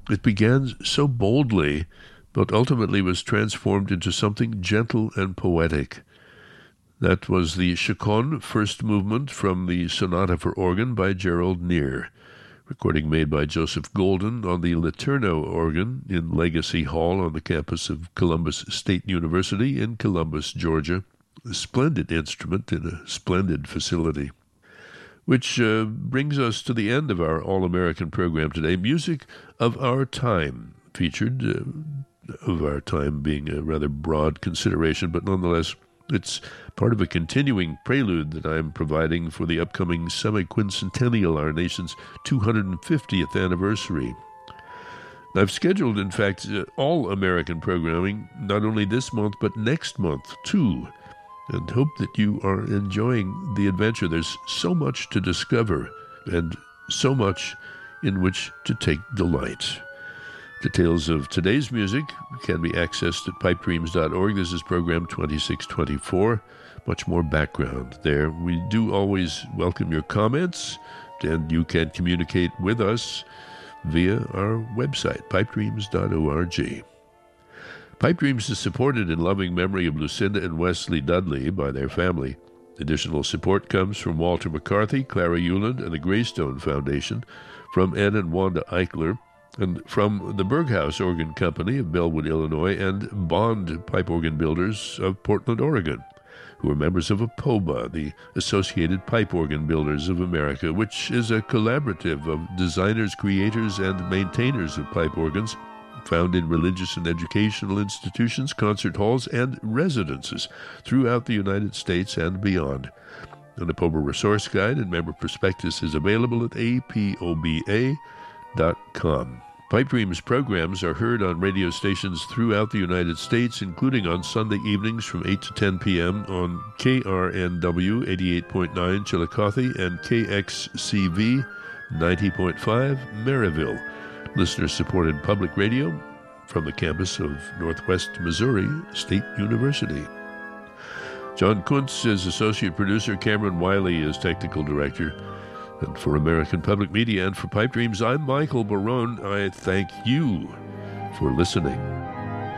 It began so boldly, but ultimately was transformed into something gentle and poetic. That was the Chaconne first movement from the Sonata for Organ by Gerald Neer, recording made by Joseph Golden on the Letourneau organ in Legacy Hall on the campus of Columbus State University in Columbus, Georgia. A splendid instrument in a splendid facility. Which brings us to the end of our All-American program today. Music of Our Time, featured, of our time being a rather broad consideration, but nonetheless, it's part of a continuing prelude that I'm providing for the upcoming semi-quincentennial, our nation's 250th anniversary. I've scheduled, in fact, all-American programming, not only this month, but next month, too, and hope that you are enjoying the adventure. There's so much to discover, and so much in which to take delight. Details of today's music can be accessed at pipedreams.org. This is program 2624. Much more background there. We do always welcome your comments, and you can communicate with us via our website, pipedreams.org. Pipe Dreams is supported in loving memory of Lucinda and Wesley Dudley by their family. Additional support comes from Walter McCarthy, Clara Euland, and the Greystone Foundation, from Ed and Wanda Eichler, and from the Berghaus Organ Company of Bellwood, Illinois, and Bond Pipe Organ Builders of Portland, Oregon, who are members of APOBA, the Associated Pipe Organ Builders of America, which is a collaborative of designers, creators, and maintainers of pipe organs, found in religious and educational institutions, concert halls, and residences throughout the United States and beyond. An APOBA resource guide and member prospectus is available at apoba.com. Pipe Dreams programs are heard on radio stations throughout the United States, including on Sunday evenings from 8 to 10 p.m. on KRNW 88.9 Chillicothe and KXCV 90.5 Maryville. Listener-supported public radio from the campus of Northwest Missouri State University. John Kuntz is associate producer. Cameron Wiley is technical director. And for American Public Media and for Pipe Dreams, I'm Michael Barone. I thank you for listening.